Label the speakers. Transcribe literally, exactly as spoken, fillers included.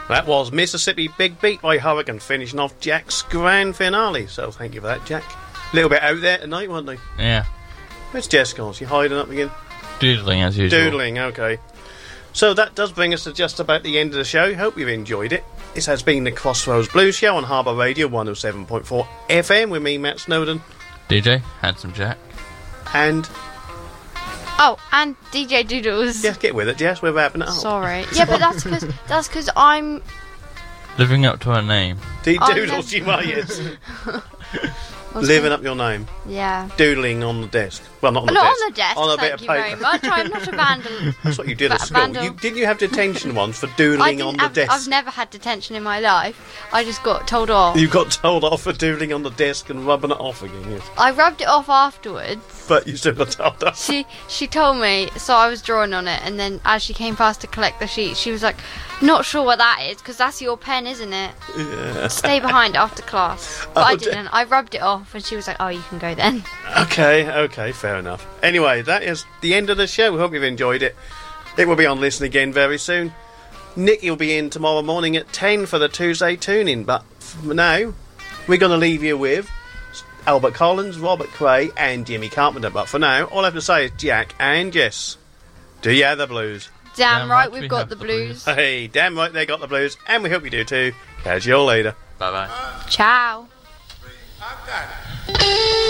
Speaker 1: That was Mississippi Big Beat by Hurricane, finishing off Jack's grand finale. So thank you for that, Jack. A little bit out there tonight, weren't they?
Speaker 2: Yeah.
Speaker 1: Where's Jess gone? She hiding up again?
Speaker 2: Doodling as usual.
Speaker 1: Doodling, okay. So that does bring us to just about the end of the show. Hope you've enjoyed it. This has been the Crossroads Blues Show on Harbour Radio one oh seven point four F M with me, Matt Snowden.
Speaker 2: D J, Handsome Jack.
Speaker 1: And...
Speaker 3: Oh, and D J Doodles.
Speaker 1: Yeah, get with it, Jess. We're wrapping it up.
Speaker 3: Sorry. Yeah, but that's because that's because I'm...
Speaker 2: Living up to her name.
Speaker 1: D
Speaker 3: I'm
Speaker 1: Doodles,
Speaker 3: nev-
Speaker 1: you are, yes. Living up your name.
Speaker 3: Yeah.
Speaker 1: Doodling on the desk. Well, not on the
Speaker 3: Not
Speaker 1: desk.
Speaker 3: on the desk,
Speaker 1: On a
Speaker 3: thank
Speaker 1: bit of
Speaker 3: you
Speaker 1: paper.
Speaker 3: very much. I'm not a vandal.
Speaker 1: That's what you did at
Speaker 3: Va-
Speaker 1: school.
Speaker 3: vandal.
Speaker 1: You, didn't you have detention once for
Speaker 3: I
Speaker 1: doodling
Speaker 3: didn't
Speaker 1: on the
Speaker 3: have,
Speaker 1: desk?
Speaker 3: I've never had detention in my life. I just got told off.
Speaker 1: You got told off for doodling on the desk and rubbing it off again, yes.
Speaker 3: I rubbed it off afterwards.
Speaker 1: But you still got told off.
Speaker 3: She she told me, so I was drawing on it, and then as she came past to collect the sheet, she was like, "Not sure what that is, because that's your pen, isn't it?
Speaker 1: Yeah.
Speaker 3: Stay behind after class." But
Speaker 1: Oh,
Speaker 3: I
Speaker 1: dear.
Speaker 3: didn't. I rubbed it off, and she was like, "Oh, you can go then."
Speaker 1: Okay, okay, fair enough. Anyway, that is the end of the show. We hope you've enjoyed it. It will be on Listen Again very soon. Nicky will be in tomorrow morning at ten for the Tuesday tune-in, but for now, we're going to leave you with Albert Collins, Robert Cray and Jimmy Carpenter. But for now, all I have to say is Jack and Jess, do you have the blues?
Speaker 3: Damn,
Speaker 2: Damn
Speaker 3: right,
Speaker 2: right
Speaker 3: we've
Speaker 2: we
Speaker 3: got
Speaker 2: have
Speaker 3: the
Speaker 2: the
Speaker 3: blues.
Speaker 1: Hey, damn right they got the blues, and we hope you do too. Catch you all later.
Speaker 2: Bye bye.
Speaker 3: Ciao.
Speaker 4: I got it.